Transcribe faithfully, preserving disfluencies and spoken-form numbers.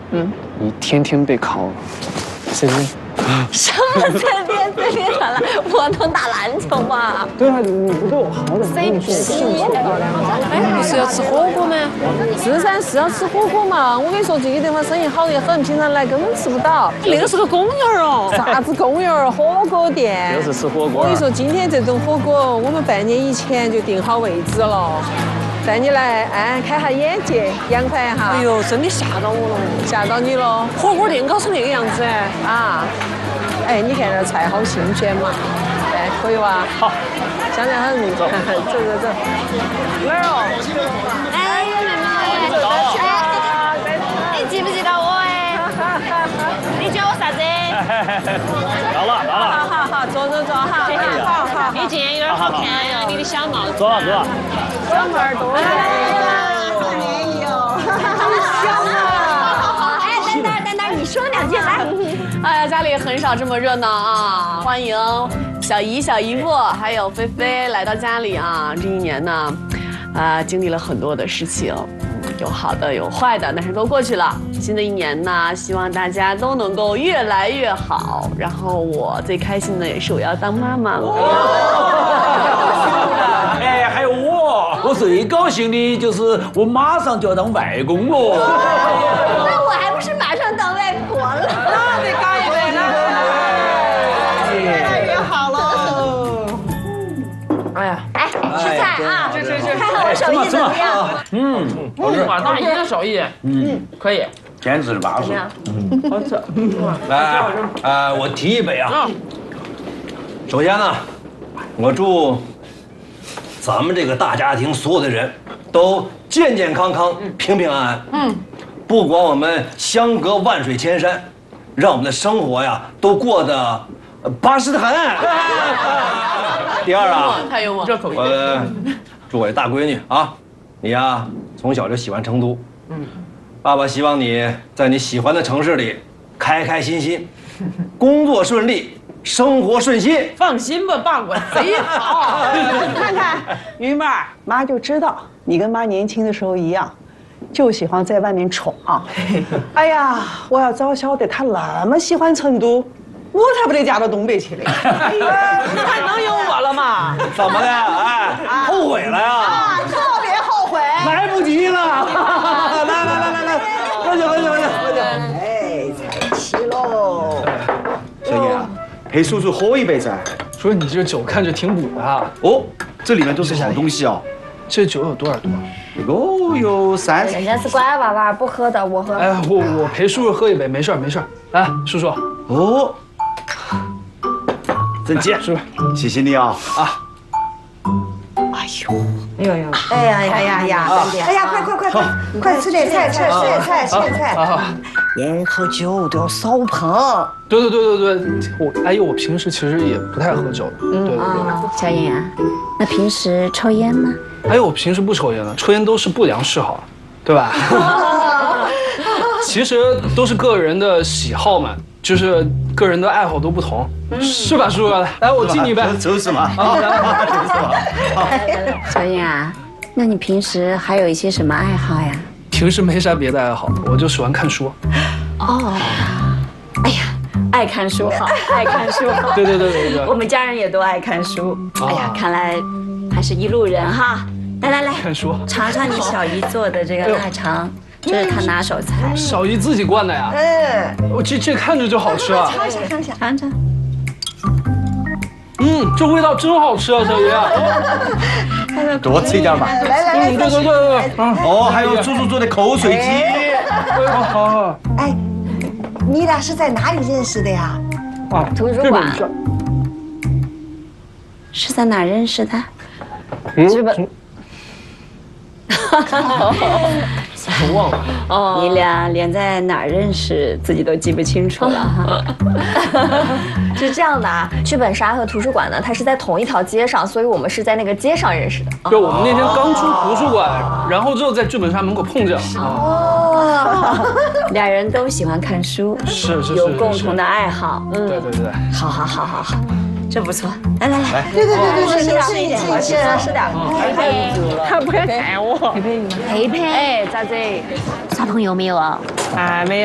嗯，你天天被考，随便。 什么随便随便啥了？我能打篮球吗？ 对啊，你不对我好点， 随便。 哎，不是要吃火锅吗？ 是噻，是要吃火锅嘛。我跟你说，这个地方生意好得很，平常来根本吃不到。 那个是个公园哦。 啥子公园？火锅店。 又是吃火锅。 我跟你说，今天这顿火锅，我们半年以前就定好位置了。带你来，哎，开下眼界，洋快一下。 哎呦，真的吓到我了， 吓到你了。 火锅店搞成那个样子哎！ 啊，哎，你看这菜好新鲜嘛，哎，可以吧？ 好， 香菜很，走走走走。哪儿哦？ 哎，妹妹， 走走你记不记得我哎？你叫我啥子？ 到了到了。 好好好，坐坐坐哈，好好。 你今天有点好看呀，你的小帽子。 坐吧坐吧。 小妹儿多来了，哎呦，香啊！ 哎，等等等等，你说两句来。 哎呀，家里很少这么热闹啊！欢迎小姨、小姨夫还有菲菲来到家里啊！这一年呢，啊，经历了很多的事情，有好的有坏的，但是都过去了。新的一年呢，希望大家都能够越来越好。然后我最开心的也是我要当妈妈了。 哎，还有我，我最高兴的就是我马上就要当外公了。 那我还不是马上当外婆了？ 那得干一杯了，越来越好了。 哎呀， 来吃菜啊！ 吃吃吃， 看看我手艺怎么样？ 嗯，好吃。 哇，大姨的手艺，嗯，可以。 简直巴适。 嗯，好吃。 来，呃，我提一杯啊。首先呢，我祝咱们这个大家庭所有的人都健健康康、平平安安。嗯，不管我们相隔万水千山，让我们的生活呀都过得巴适的很。第二啊， 太幽默，这口音。 我祝我的大闺女啊，你呀从小就喜欢成都。嗯，爸爸希望你在你喜欢的城市里开开心心，工作顺利，生活顺心。 放心吧，爸，我贼好。 看看云妹儿，妈就知道你跟妈年轻的时候一样，就喜欢在外面闯。哎呀，我要早晓得她那么喜欢成都，我才不得嫁到东北去嘞。还能有我了吗？ 怎么的？哎，后悔了呀？ 啊，特别后悔。 来不及了！来来来来来，喝酒喝酒喝酒喝酒！ 哎，在一起喽。 小叶啊，陪叔叔喝一杯噻。 说你这酒看着挺补的啊。 哦，这里面都是好东西哦。 这酒有多少度啊？ 这个有三十。 人家是乖娃娃，不喝的，我喝。 哎，我我陪叔叔喝一杯，没事没事。来，叔叔。 哦，真姐， 叔叔， 谢谢你啊啊！ 哎呦， 哎呦呦！ 哎呀呀呀呀！哎呀，快快快快快吃点菜，吃点菜，吃点菜。烟和酒都要少碰。 对对对对对，我哎呦，我平时其实也不太喝酒的。对对对。 小颖啊，那平时抽烟吗？ 哎呦，我平时不抽烟的，抽烟都是不良嗜好，对吧？其实都是个人的喜好嘛，就是个人的爱好都不同，是吧，叔叔？来，我敬你一杯。 就是嘛。 啊，来来来。小颖啊，那你平时还有一些什么爱好呀？ 平时没啥别的爱好，我就喜欢看书。 哦，哎呀，爱看书好，爱看书好。 对对对对对。 我们家人也都爱看书。哎呀，看来还是一路人哈。来来来， 看书， 尝尝你小姨做的这个腊肠，这是她拿手菜。 小姨自己灌的呀？哎，我这这看着就好吃啊！ 尝一下，尝一下，尝尝。 嗯，这味道真好吃啊，小姨。 多吃一点吧。 来来来， 对对对对。 哦，还有叔叔做的口水鸡。 好好好。 哎，你俩是在哪里认识的呀？ 啊， 图书馆。是在哪认识的？日本。 我忘了。 哦，你俩连在哪儿认识自己都记不清楚了哈。 是这样的啊，剧本杀和图书馆呢，它是在同一条街上，所以我们是在那个街上认识的。 对，我们那天刚出图书馆，然后之后在剧本杀门口碰见了。 哦，俩人都喜欢看书， 是是是， 有共同的爱好。 嗯，对对对。 好好好好好。这不错，来来来， 对对对对，吃吃一点，吃一点，吃点。 佩佩，他不要看我。 佩佩，佩佩， 哎，咋子？ 耍朋友没有啊？ 还没有。